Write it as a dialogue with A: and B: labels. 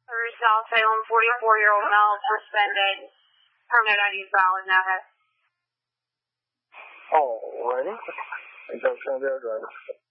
A: South Salem, 44-year-old male, suspended. Permanent ID is valid now.
B: Alrighty. I think that's going to be our driver.